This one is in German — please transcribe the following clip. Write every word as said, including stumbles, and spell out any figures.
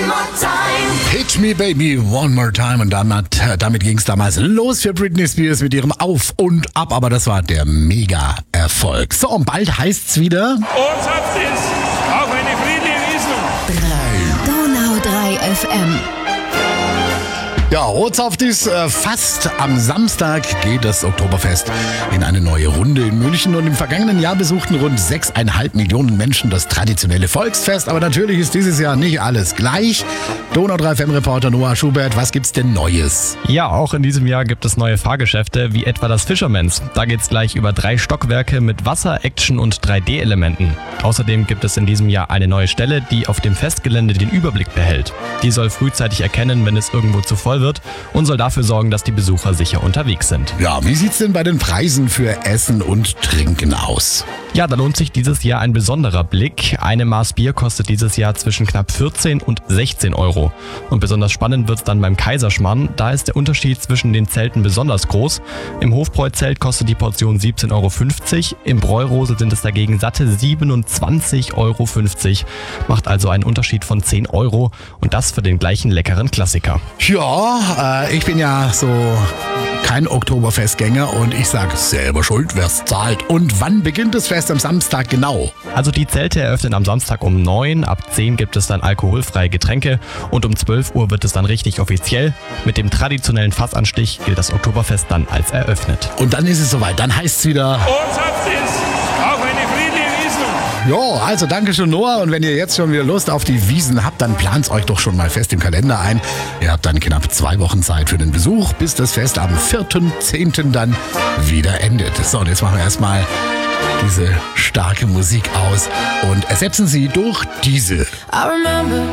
more time. Hit Me Baby One More Time. Und damit, damit ging es damals los für Britney Spears mit ihrem Auf und Ab. Aber das war der Mega-Erfolg. So, und bald heißt's wieder... Ortshaft ist auf eine friedliche Wiesnung. Donau drei F M. Ja, Rotsaft ist äh, fast am Samstag geht das Oktoberfest in eine neue Runde in München und im vergangenen Jahr besuchten rund sechseinhalb Millionen Menschen das traditionelle Volksfest. Aber natürlich ist dieses Jahr nicht alles gleich. Donau drei F M-Reporter Noah Schubert, was gibt's denn Neues? Ja, auch in diesem Jahr gibt es neue Fahrgeschäfte, wie etwa das Fisherman's. Da geht's gleich über drei Stockwerke mit Wasser, Action und drei D Elementen. Außerdem gibt es in diesem Jahr eine neue Stelle, die auf dem Festgelände den Überblick behält. Die soll frühzeitig erkennen, wenn es irgendwo zu voll wird und soll dafür sorgen, dass die Besucher sicher unterwegs sind. Ja, wie sieht's denn bei den Preisen für Essen und Trinken aus? Ja, da lohnt sich dieses Jahr ein besonderer Blick. Eine Maß Bier kostet dieses Jahr zwischen knapp vierzehn und sechzehn Euro. Und besonders spannend wird's dann beim Kaiserschmarrn. Da ist der Unterschied zwischen den Zelten besonders groß. Im Hofbräu-Zelt kostet die Portion siebzehn Euro fünfzig. Im Bräurose sind es dagegen satte siebenundzwanzig Euro fünfzig. Macht also einen Unterschied von zehn Euro. Und das für den gleichen leckeren Klassiker. Ja, äh, ich bin ja so kein Oktoberfestgänger und ich sag selber schuld, wer's zahlt. Und wann beginnt das Fest am Samstag genau? Also die Zelte eröffnen am Samstag um neun, ab zehn gibt es dann alkoholfreie Getränke und um zwölf Uhr wird es dann richtig offiziell. Mit dem traditionellen Fassanstich gilt das Oktoberfest dann als eröffnet. Und dann ist es soweit, dann heißt's wieder... Ortshaft ist auf eine friedliche Wiesnung. Jo, also danke schön Noah und wenn ihr jetzt schon wieder Lust auf die Wiesen habt, dann plant's euch doch schon mal fest im Kalender ein. Ihr habt dann knapp zwei Wochen Zeit für den Besuch, bis das Fest am vierten zehnten dann wieder endet. So, und jetzt machen wir erstmal diese starke Musik aus und ersetzen sie durch diese. I remember